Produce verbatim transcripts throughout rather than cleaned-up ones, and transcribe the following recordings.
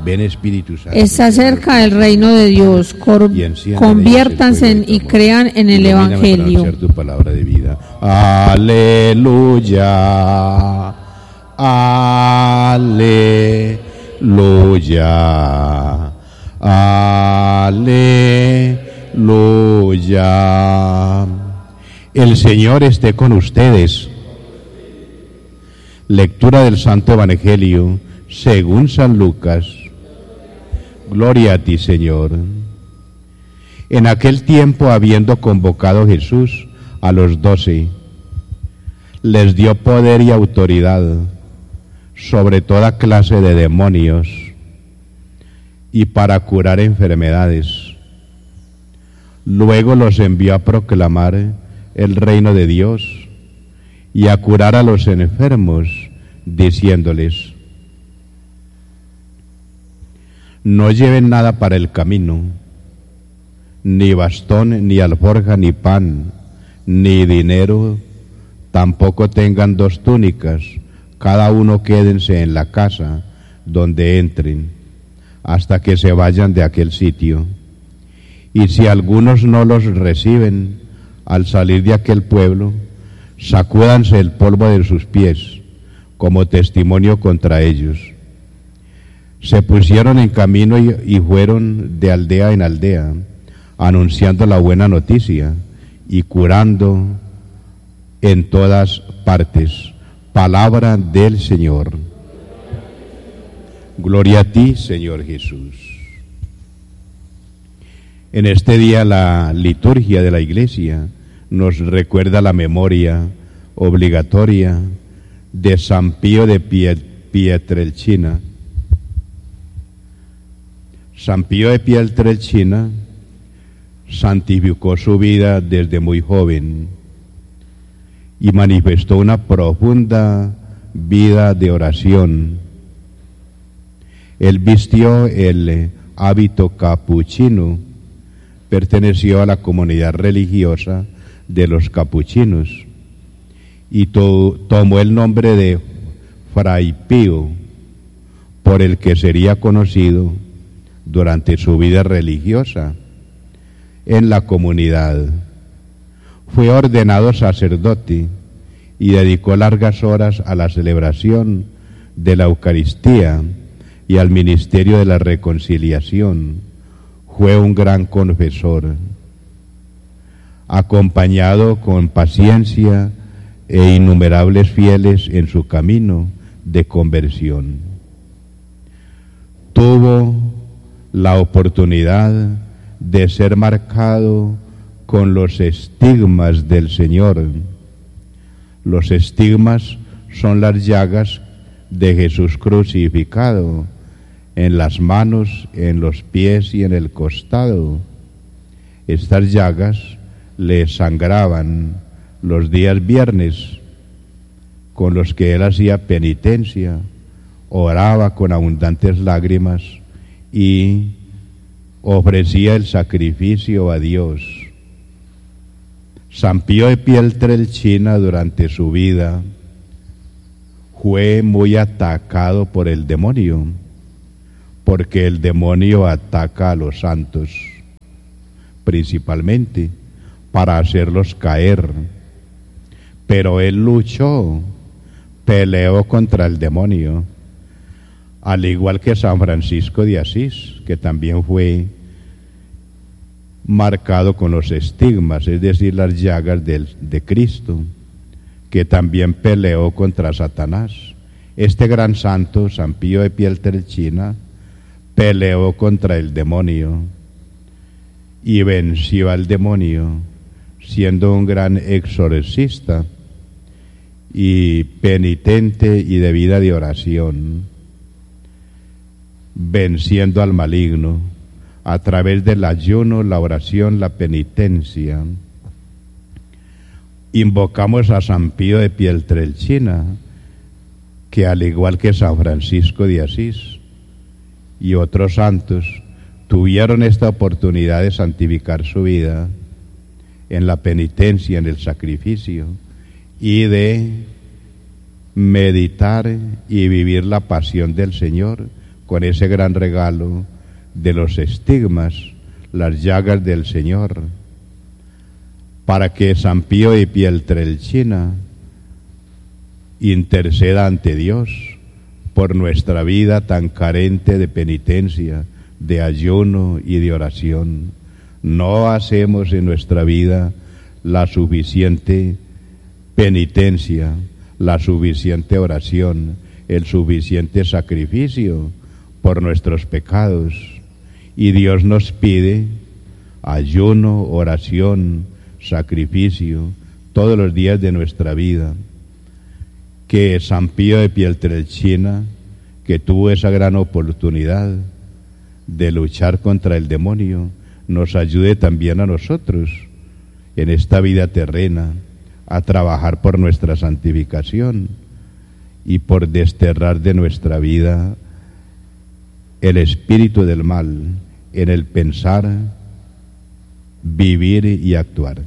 Ven Espíritu Santo. Está cerca el reino de Dios. Cor- conviértanse y crean en el Evangelio. Para tu palabra de vida. Aleluya. Aleluya. Aleluya. El Señor esté con ustedes. Lectura del Santo Evangelio según San Lucas. Gloria a ti, Señor. En aquel tiempo, habiendo convocado Jesús a los doce, les dio poder y autoridad sobre toda clase de demonios y para curar enfermedades. Luego los envió a proclamar el reino de Dios y a curar a los enfermos, diciéndoles: no lleven nada para el camino, ni bastón, ni alforja, ni pan, ni dinero, tampoco tengan dos túnicas, cada uno quédense en la casa donde entren, hasta que se vayan de aquel sitio. Y si algunos no los reciben al salir de aquel pueblo, sacúdanse el polvo de sus pies como testimonio contra ellos. Se pusieron en camino y, y fueron de aldea en aldea, anunciando la buena noticia y curando en todas partes. Palabra del Señor. Gloria a ti, Señor Jesús. En este día la liturgia de la Iglesia nos recuerda la memoria obligatoria de San Pío de Pietrelcina. San Pío de Pietrelcina santificó su vida desde muy joven y manifestó una profunda vida de oración. Él vistió el hábito capuchino, perteneció a la comunidad religiosa de los capuchinos y to- tomó el nombre de Fray Pío, por el que sería conocido durante su vida religiosa en la comunidad. Fue ordenado sacerdote y dedicó largas horas a la celebración de la Eucaristía y al ministerio de la reconciliación. Fue un gran confesor, acompañado con paciencia e innumerables fieles en su camino de conversión. Tuvo la oportunidad de ser marcado con los estigmas del Señor. Los estigmas son las llagas de Jesús crucificado, en las manos, en los pies y en el costado. Estas llagas le sangraban los días viernes, con los que él hacía penitencia, oraba con abundantes lágrimas y ofrecía el sacrificio a Dios. San Pío de Pietrelcina durante su vida fue muy atacado por el demonio, porque el demonio ataca a los santos, principalmente para hacerlos caer. Pero él luchó, peleó contra el demonio, al igual que San Francisco de Asís, que también fue marcado con los estigmas, es decir, las llagas de, de Cristo, que también peleó contra Satanás. Este gran santo, San Pío de Pietrelcina, peleó contra el demonio y venció al demonio, siendo un gran exorcista y penitente y de vida de oración, venciendo al maligno a través del ayuno, la oración, la penitencia. Invocamos a San Pío de Pietrelcina, que al igual que San Francisco de Asís y otros santos, tuvieron esta oportunidad de santificar su vida en la penitencia, en el sacrificio, y de meditar y vivir la pasión del Señor con ese gran regalo de los estigmas, las llagas del Señor, para que San Pío de Pietrelcina interceda ante Dios por nuestra vida tan carente de penitencia, de ayuno y de oración. No hacemos en nuestra vida la suficiente penitencia, la suficiente oración, el suficiente sacrificio por nuestros pecados. Y Dios nos pide ayuno, oración, sacrificio, todos los días de nuestra vida. Que San Pío de Pietrelcina, que tuvo esa gran oportunidad de luchar contra el demonio, nos ayude también a nosotros en esta vida terrena a trabajar por nuestra santificación y por desterrar de nuestra vida el espíritu del mal en el pensar, vivir y actuar.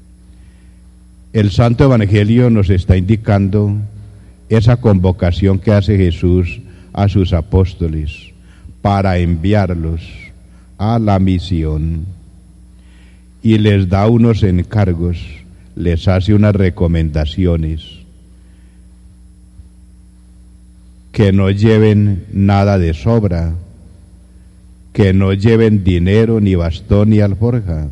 El Santo Evangelio nos está indicando esa convocación que hace Jesús a sus apóstoles para enviarlos a la misión, y les da unos encargos, les hace unas recomendaciones: que no lleven nada de sobra, que no lleven dinero, ni bastón, ni alforja,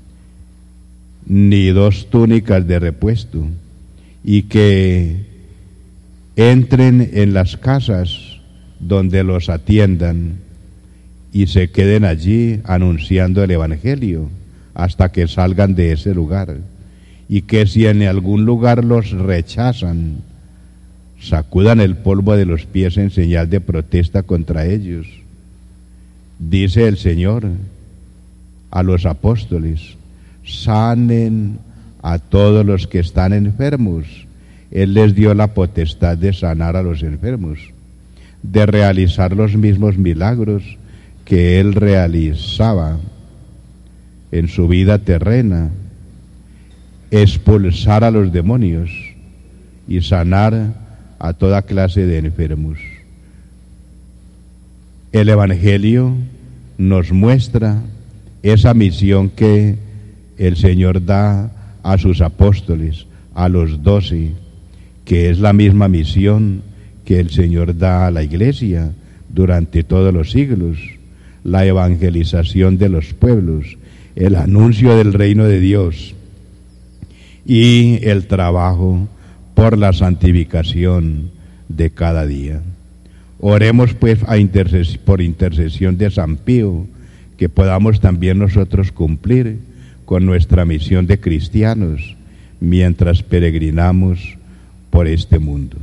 ni dos túnicas de repuesto, y que entren en las casas donde los atiendan y se queden allí anunciando el Evangelio hasta que salgan de ese lugar, y que si en algún lugar los rechazan, sacudan el polvo de los pies en señal de protesta contra ellos. Dice el Señor a los apóstoles: sanen a todos los que están enfermos. Él les dio la potestad de sanar a los enfermos, de realizar los mismos milagros que Él realizaba en su vida terrena, expulsar a los demonios y sanar a toda clase de enfermos. El Evangelio nos muestra esa misión que el Señor da a sus apóstoles, a los doce, que es la misma misión que el Señor da a la Iglesia durante todos los siglos: la evangelización de los pueblos, el anuncio del reino de Dios y el trabajo por la santificación de cada día. Oremos pues a interces- por intercesión de San Pío, que podamos también nosotros cumplir con nuestra misión de cristianos mientras peregrinamos por este mundo.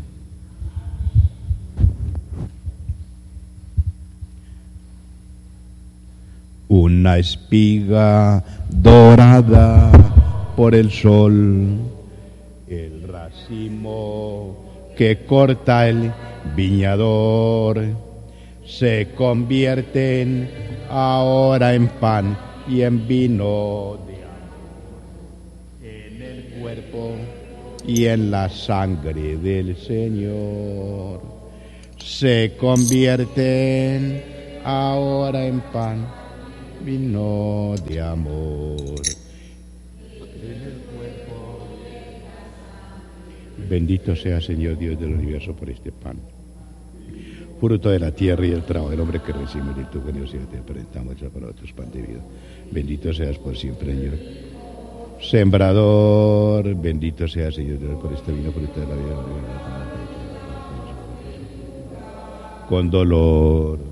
Una espiga dorada por el sol, el racimo que corta el viñador, se convierten ahora en pan y en vino de amor, en el cuerpo y en la sangre del Señor. Se convierten ahora en pan, vino de amor. Bendito sea, Señor Dios del universo, por este pan, fruto de la tierra y el trabajo del hombre que recibimos, y tu generosidad te presentamos para otros pan de vida. Bendito seas por siempre, Señor. Sembrador, bendito sea, Señor Dios, por este vino, por esta la vida. Con dolor